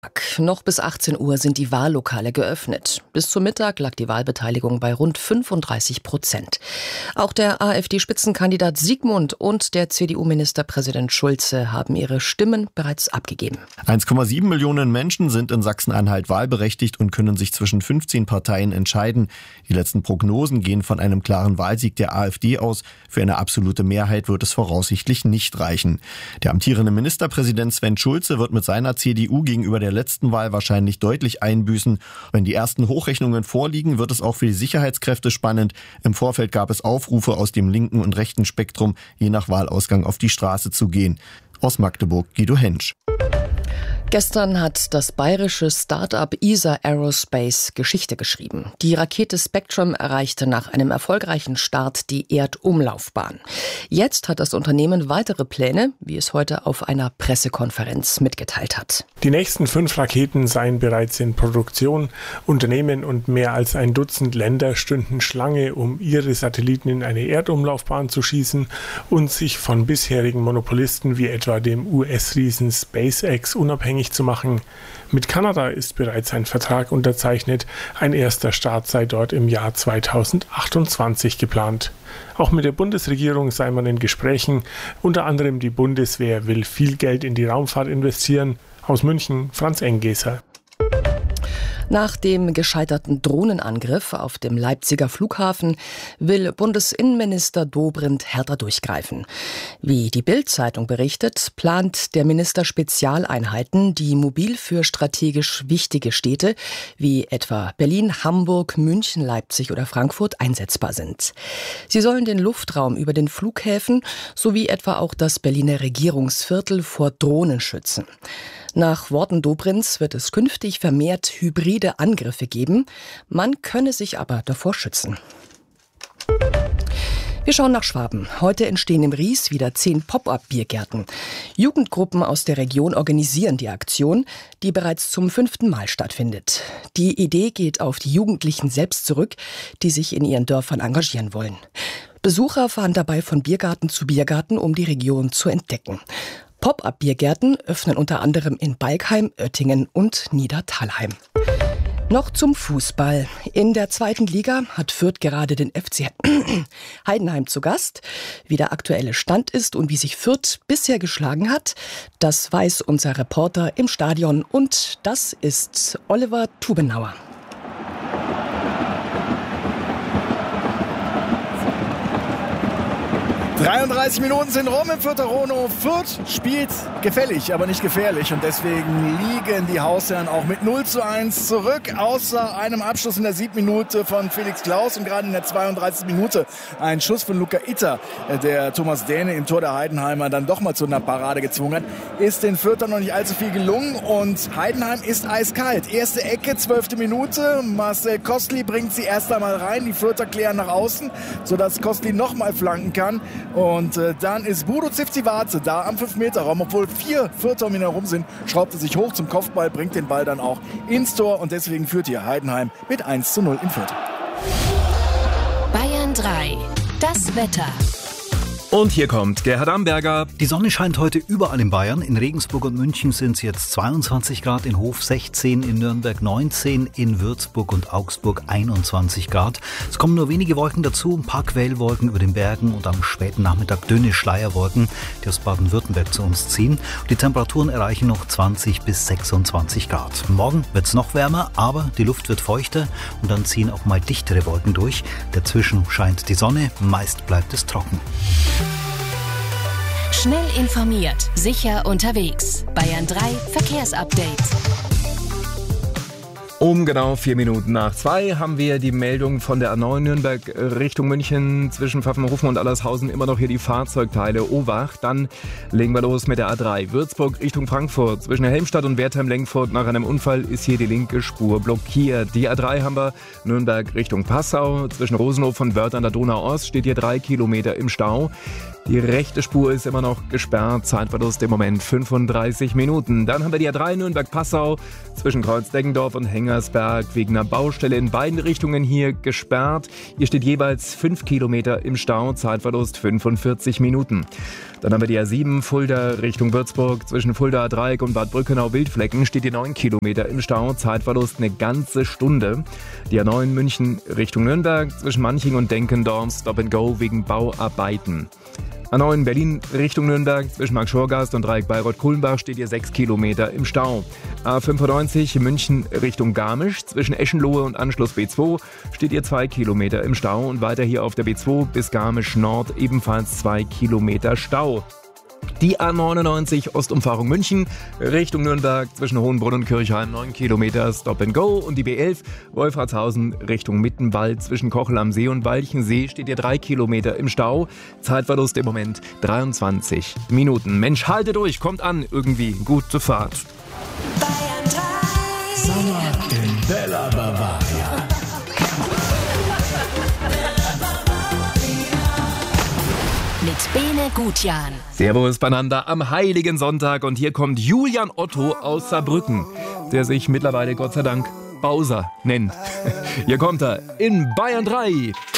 Noch bis 18 Uhr sind die Wahllokale geöffnet. Bis zum Mittag lag die Wahlbeteiligung bei rund 35%. Auch der AfD-Spitzenkandidat Siegmund und der CDU-Ministerpräsident Schulze haben ihre Stimmen bereits abgegeben. 1,7 Millionen Menschen sind in Sachsen-Anhalt wahlberechtigt und können sich zwischen 15 Parteien entscheiden. Die letzten Prognosen gehen von einem klaren Wahlsieg der AfD aus. Für eine absolute Mehrheit wird es voraussichtlich nicht reichen. Der amtierende Ministerpräsident Sven Schulze wird mit seiner CDU gegenüber der letzten Wahl wahrscheinlich deutlich einbüßen. Wenn die ersten Hochrechnungen vorliegen, wird es auch für die Sicherheitskräfte spannend. Im Vorfeld gab es Aufrufe aus dem linken und rechten Spektrum, je nach Wahlausgang auf die Straße zu gehen. Aus Magdeburg, Guido Hensch. Gestern hat das bayerische Start-up ESA Aerospace Geschichte geschrieben. Die Rakete Spectrum erreichte nach einem erfolgreichen Start die Erdumlaufbahn. Jetzt hat das Unternehmen weitere Pläne, wie es heute auf einer Pressekonferenz mitgeteilt hat. Die nächsten 5 Raketen seien bereits in Produktion. Unternehmen und mehr als ein Dutzend Länder stünden Schlange, um ihre Satelliten in eine Erdumlaufbahn zu schießen und sich von bisherigen Monopolisten wie etwa dem US-Riesen SpaceX unabhängig zu machen. Mit Kanada ist bereits ein Vertrag unterzeichnet. Ein erster Start sei dort im Jahr 2028 geplant. Auch mit der Bundesregierung sei man in Gesprächen. Unter anderem die Bundeswehr will viel Geld in die Raumfahrt investieren. Aus München, Franz Enggeser. Nach dem gescheiterten Drohnenangriff auf dem Leipziger Flughafen will Bundesinnenminister Dobrindt härter durchgreifen. Wie die Bild-Zeitung berichtet, plant der Minister Spezialeinheiten, die mobil für strategisch wichtige Städte wie etwa Berlin, Hamburg, München, Leipzig oder Frankfurt einsetzbar sind. Sie sollen den Luftraum über den Flughäfen sowie etwa auch das Berliner Regierungsviertel vor Drohnen schützen. Nach Worten Dobrindts wird es künftig vermehrt hybride Angriffe geben. Man könne sich aber davor schützen. Wir schauen nach Schwaben. Heute entstehen im Ries wieder 10 Pop-up-Biergärten. Jugendgruppen aus der Region organisieren die Aktion, die bereits zum 5. Mal stattfindet. Die Idee geht auf die Jugendlichen selbst zurück, die sich in ihren Dörfern engagieren wollen. Besucher fahren dabei von Biergarten zu Biergarten, um die Region zu entdecken. Pop-up-Biergärten öffnen unter anderem in Balkheim, Oettingen und Niedertalheim. Noch zum Fußball. In der 2. Liga hat Fürth gerade den FC Heidenheim zu Gast. Wie der aktuelle Stand ist und wie sich Fürth bisher geschlagen hat, das weiß unser Reporter im Stadion. Und das ist Oliver Tubenauer. – 33 Minuten sind rum im Fürther Rono. Fürth spielt gefällig, aber nicht gefährlich. Und deswegen liegen die Hausherren auch mit 0:1 zurück. Außer einem Abschluss in der 7. Minute von Felix Klaus und gerade in der 32. Minute ein Schuss von Luca Itter, der Thomas Dähne im Tor der Heidenheimer dann doch mal zu einer Parade gezwungen hat, ist den Fürthern noch nicht allzu viel gelungen. Und Heidenheim ist eiskalt. Erste Ecke, 12. Minute. Marcel Kostli bringt sie erst einmal rein. Die Fürther klären nach außen, sodass Kostli nochmal flanken kann. Und dann ist Budo Zivzivatze da am 5-Meter-Raum. Obwohl 4 Fürther um ihn herum sind, schraubt er sich hoch zum Kopfball, bringt den Ball dann auch ins Tor. Und deswegen führt hier Heidenheim mit 1:0 in Fürth. Bayern 3, das Wetter. Und hier kommt Gerhard Amberger. Die Sonne scheint heute überall in Bayern. In Regensburg und München sind es jetzt 22 Grad, in Hof 16, in Nürnberg 19, in Würzburg und Augsburg 21 Grad. Es kommen nur wenige Wolken dazu, ein paar Quellwolken über den Bergen und am späten Nachmittag dünne Schleierwolken, die aus Baden-Württemberg zu uns ziehen. Die Temperaturen erreichen noch 20 bis 26 Grad. Morgen wird es noch wärmer, aber die Luft wird feuchter und dann ziehen auch mal dichtere Wolken durch. Dazwischen scheint die Sonne, meist bleibt es trocken. Schnell informiert, sicher unterwegs. Bayern 3 Verkehrsupdate. Um genau 4 Minuten nach 2 haben wir die Meldung von der A9 Nürnberg Richtung München zwischen Pfaffenhofen und Allershausen immer noch hier die Fahrzeugteile Owach. Dann legen wir los mit der A3 Würzburg Richtung Frankfurt. Zwischen Helmstadt und Wertheim-Lengfurt nach einem Unfall ist hier die linke Spur blockiert. Die A3 haben wir Nürnberg Richtung Passau. Zwischen Rosenhof und Wörth an der Donau-Ost steht hier 3 Kilometer im Stau. Die rechte Spur ist immer noch gesperrt. Zeitverlust im Moment 35 Minuten. Dann haben wir die A3 Nürnberg-Passau zwischen Kreuz-Deggendorf und Hengel Engersberg wegen einer Baustelle in beiden Richtungen hier gesperrt. Hier steht jeweils 5 Kilometer im Stau, Zeitverlust 45 Minuten. Dann haben wir die A7 Fulda Richtung Würzburg. Zwischen Fulda Dreieck und Bad Brückenau-Wildflecken steht die 9 Kilometer im Stau, Zeitverlust eine ganze Stunde. Die A9 München Richtung Nürnberg. Zwischen Manching und Denkendorf Stop and Go wegen Bauarbeiten. A9 Berlin Richtung Nürnberg, zwischen Markt-Schorgast und Dreieck Bayreuth-Kulmbach steht ihr 6 Kilometer im Stau. A95 München Richtung Garmisch, zwischen Eschenlohe und Anschluss B2 steht ihr 2 Kilometer im Stau und weiter hier auf der B2 bis Garmisch Nord ebenfalls 2 Kilometer Stau. Die A99 Ostumfahrung München Richtung Nürnberg zwischen Hohenbrunn und Kirchheim 9 Kilometer Stop and Go und die B11 Wolfratshausen Richtung Mittenwald zwischen Kochel am See und Walchensee steht ihr 3 Kilometer im Stau. Zeitverlust im Moment 23 Minuten. Mensch, halte durch, kommt an, irgendwie gute Fahrt. Bayern 3. Sommer in Bella Bavaria. Mit Bene Gutjan. Servus beieinander am Heiligen Sonntag und hier kommt Julian Otto aus Saarbrücken, der sich mittlerweile Gott sei Dank Bowser nennt. Hier kommt er in Bayern 3.